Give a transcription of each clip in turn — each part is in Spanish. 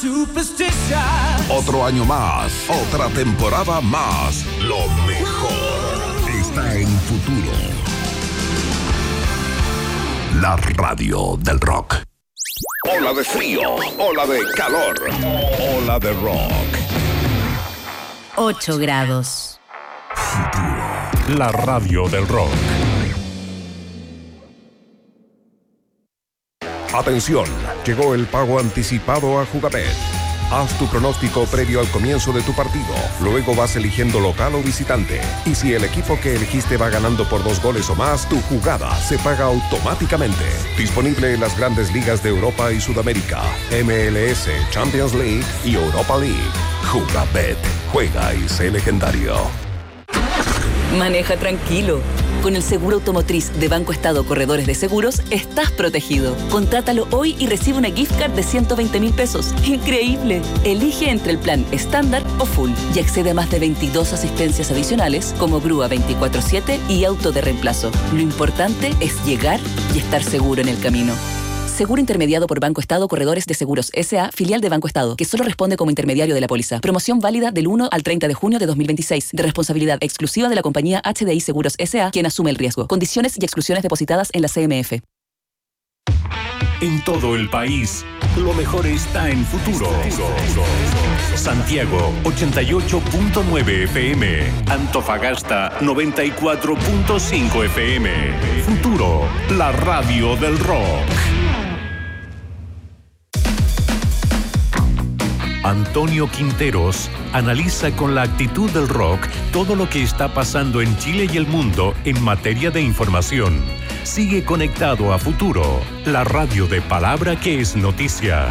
Otro año más, otra temporada más. Lo mejor está en Futuro. La radio del rock. Ola de frío, ola de calor, ola de rock. 8 grados. Futuro. La radio del rock. Atención, llegó el pago anticipado a Jugabet. Haz tu pronóstico previo al comienzo de tu partido. Luego vas eligiendo local o visitante. Y si el equipo que elegiste va ganando por 2 goles o más, tu jugada se paga automáticamente. Disponible en las grandes ligas de Europa y Sudamérica, MLS, Champions League y Europa League. Jugabet. Juega y sé legendario. Maneja tranquilo. Con el seguro automotriz de Banco Estado Corredores de Seguros, estás protegido. Contrátalo hoy y recibe una gift card de 120,000 pesos. ¡Increíble! Elige entre el plan estándar o full y accede a más de 22 asistencias adicionales como grúa 24/7 y auto de reemplazo. Lo importante es llegar y estar seguro en el camino. Seguro intermediado por Banco Estado Corredores de Seguros S.A., filial de Banco Estado, que solo responde como intermediario de la póliza. Promoción válida del 1 al 30 de junio de 2026, de responsabilidad exclusiva de la compañía HDI Seguros S.A., quien asume el riesgo. Condiciones y exclusiones depositadas en la CMF. En todo el país, lo mejor está en Futuro. Santiago, 88.9 FM. Antofagasta, 94.5 FM. Futuro, la radio del rock. Antonio Quinteros analiza con la actitud del rock todo lo que está pasando en Chile y el mundo en materia de información. Sigue conectado a Futuro, la radio de palabra que es noticia.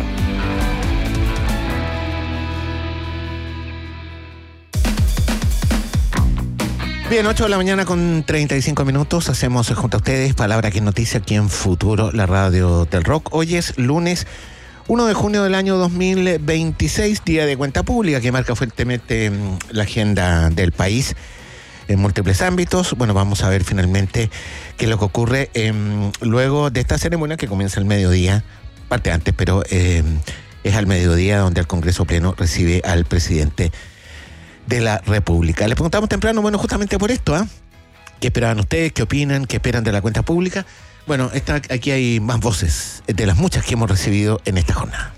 Bien, 8 de la mañana con 35 minutos. Hacemos junto a ustedes Palabra que es noticia aquí en Futuro, la radio del rock. Hoy es lunes 1 de junio del año 2026, día de cuenta pública, que marca fuertemente la agenda del país en múltiples ámbitos. Bueno, vamos a ver finalmente qué es lo que ocurre luego de esta ceremonia que comienza al mediodía, parte antes, pero es al mediodía donde el Congreso Pleno recibe al presidente de la República. Les preguntamos temprano, bueno, justamente por esto, ¿qué esperaban ustedes? ¿Qué opinan? ¿Qué esperan de la cuenta pública? Bueno, aquí hay más voces de las muchas que hemos recibido en esta jornada.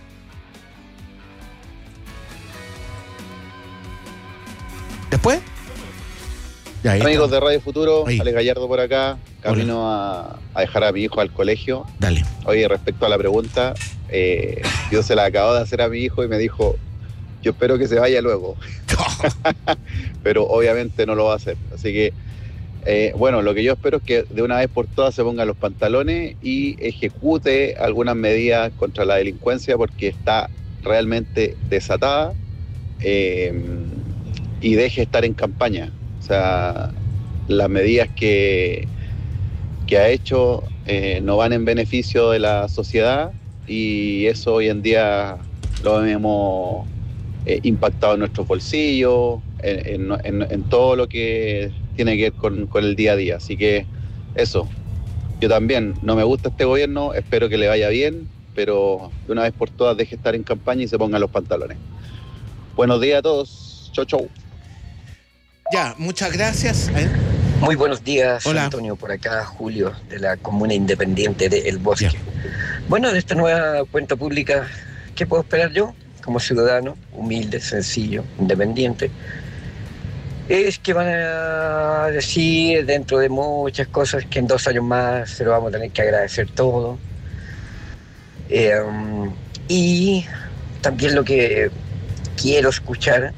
¿Después? Ya, amigos de Radio Futuro, ahí. Alex Gallardo por acá, camino a dejar a mi hijo al colegio. Dale. Oye, respecto a la pregunta, yo se la acabo de hacer a mi hijo y me dijo, yo espero que se vaya luego. Pero obviamente no lo va a hacer, así que bueno, lo que yo espero es que de una vez por todas se pongan los pantalones y ejecute algunas medidas contra la delincuencia, porque está realmente desatada, y deje de estar en campaña. O sea, las medidas que ha hecho no van en beneficio de la sociedad, y eso hoy en día lo hemos impactado en nuestros bolsillos, en todo lo que tiene que ver con el día a día. Así que eso, yo también no me gusta este gobierno, espero que le vaya bien, pero de una vez por todas deje de estar en campaña y se pongan los pantalones. Buenos días a todos, chau chau. Ya, muchas gracias. Muy buenos días. Hola. Antonio, por acá, Julio, de la Comuna Independiente de El Bosque. Ya. Bueno, de esta nueva cuenta pública, ¿qué puedo esperar yo como ciudadano, humilde, sencillo, independiente? Es que van a decir, dentro de muchas cosas, que en 2 años más se lo vamos a tener que agradecer todo. Y también lo que quiero escuchar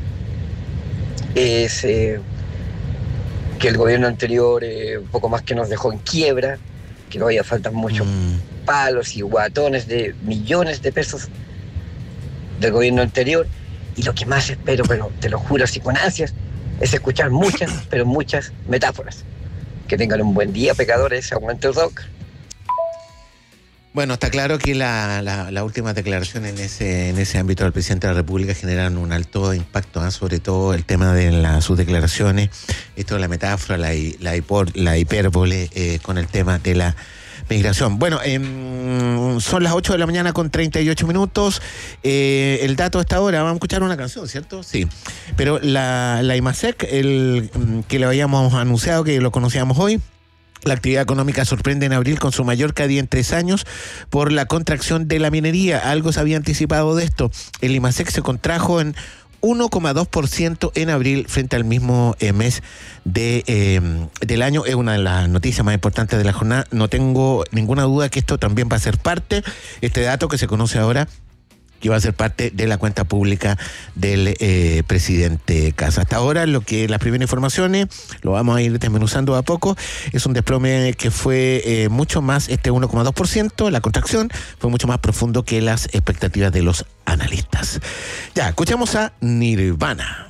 es que el gobierno anterior, un poco más que nos dejó en quiebra, que todavía faltan muchos palos y guatones de millones de pesos del gobierno anterior. Y lo que más espero, pero te lo juro así con ansias, es escuchar muchas, pero muchas metáforas. Que tengan un buen día, pecadores, aguante el rock. Bueno, está claro que la última declaración en ese ámbito del presidente de la República generan un alto impacto, sobre todo el tema de sus declaraciones, esto de la metáfora, la hipérbole, con el tema de la migración. Bueno, son las 8 de la mañana con 38 minutos. El dato a esta hora, vamos a escuchar una canción, ¿cierto? Sí. Pero la IMASEC, que lo habíamos anunciado, que lo conocíamos hoy, la actividad económica sorprende en abril con su mayor caída en 3 años por la contracción de la minería. Algo se había anticipado de esto. El IMASEC se contrajo en 1,2% en abril frente al mismo mes del año. Es una de las noticias más importantes de la jornada. No tengo ninguna duda que esto también va a ser parte, este dato que se conoce ahora, que va a ser parte de la cuenta pública del presidente Kast. Hasta ahora, las primeras informaciones, lo vamos a ir desmenuzando a poco, es un desplome que fue mucho más, 1,2%, la contracción fue mucho más profundo que las expectativas de los analistas. Ya, escuchamos a Nirvana.